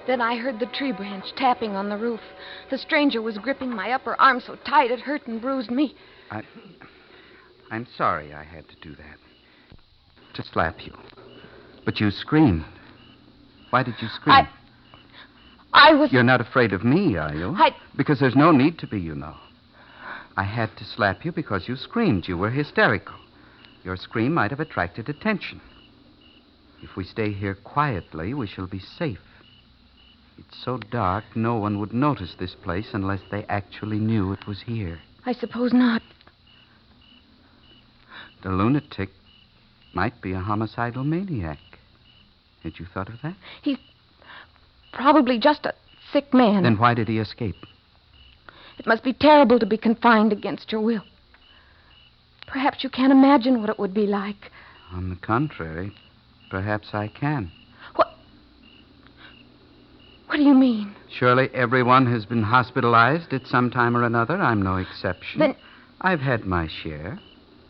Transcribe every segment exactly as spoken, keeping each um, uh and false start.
Then I heard the tree branch tapping on the roof. The stranger was gripping my upper arm so tight it hurt and bruised me. I, I'm sorry I had to do that. To slap you. But you screamed. Why did you scream? I... I was... You're not afraid of me, are you? I... Because there's no need to be, you know. I had to slap you because you screamed. You were hysterical. Your scream might have attracted attention. If we stay here quietly, we shall be safe. It's so dark, no one would notice this place unless they actually knew it was here. I suppose not. The lunatic might be a homicidal maniac. Had you thought of that? He's probably just a sick man. Then why did he escape? It must be terrible to be confined against your will. Perhaps you can't imagine what it would be like. On the contrary, perhaps I can. What? What do you mean? Surely everyone has been hospitalized at some time or another. I'm no exception. Then... I've had my share.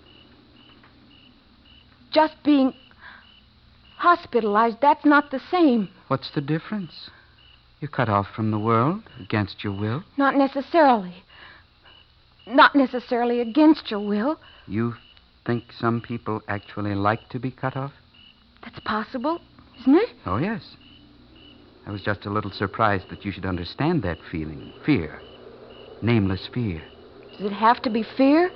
Just being hospitalized, that's not the same. What's the difference? You're cut off from the world against your will. Not necessarily. Not necessarily against your will. You think some people actually like to be cut off? That's possible, isn't it? Oh, yes. I was just a little surprised that you should understand that feeling. Fear. Nameless fear. Does it have to be fear?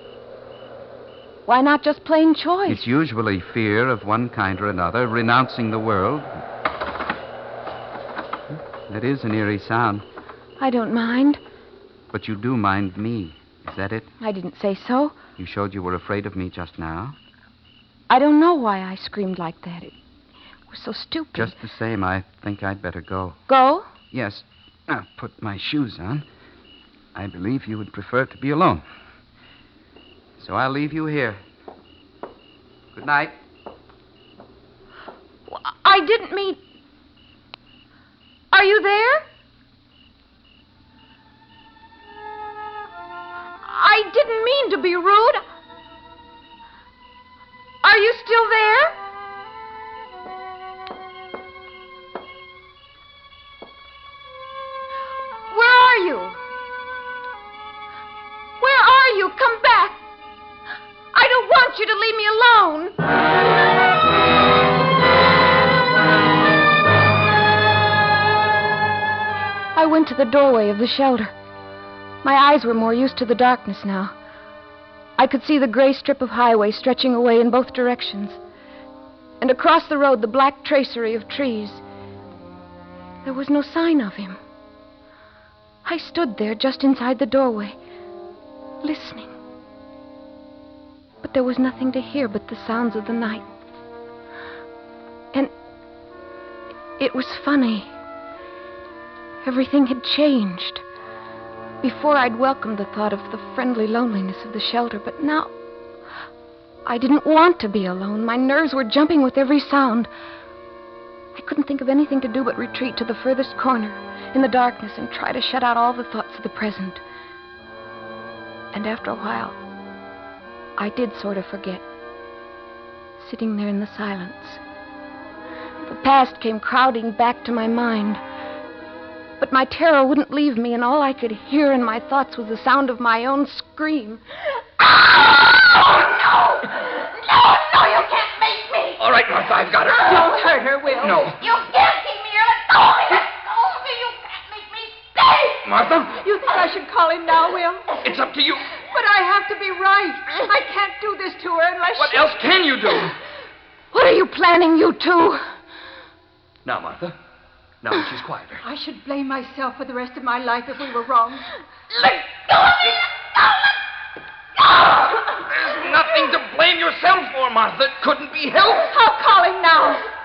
Why not just plain choice? It's usually fear of one kind or another, renouncing the world. That is an eerie sound. I don't mind. But you do mind me. Is that it? I didn't say so. You showed you were afraid of me just now. I don't know why I screamed like that. It was so stupid. Just the same, I think I'd better go. Go? Yes. I'll put my shoes on. I believe you would prefer to be alone. So I'll leave you here. Good night. I didn't mean... Are you there? I didn't mean to be rude. Are you still there? Where are you? Where are you? Come back. I don't want you to leave me alone. I went to the doorway of the shelter. My eyes were more used to the darkness now. I could see the gray strip of highway stretching away in both directions. And across the road, the black tracery of trees. There was no sign of him. I stood there just inside the doorway, listening. But there was nothing to hear but the sounds of the night. And it was funny. Everything had changed. Before, I'd welcomed the thought of the friendly loneliness of the shelter, but now I didn't want to be alone. My nerves were jumping with every sound. I couldn't think of anything to do but retreat to the furthest corner in the darkness and try to shut out all the thoughts of the present. And after a while, I did sort of forget, sitting there in the silence. The past came crowding back to my mind. But my terror wouldn't leave me, and all I could hear in my thoughts was the sound of my own scream. Oh, no! No, no, you can't make me! All right, Martha, I've got her. Don't hurt her, Will. No. You can't keep me here. Let go of me. Let go of me. You can't make me stay. Martha? You think I should call him now, Will? It's up to you. But I have to be right. I can't do this to her unless What she... else can you do? What are you planning, you two? Now, Martha. Now that she's quieter. I should blame myself for the rest of my life if we were wrong. Let go of me! Let go! There's nothing to blame yourself for, Martha. It couldn't be helped. I'll call him now.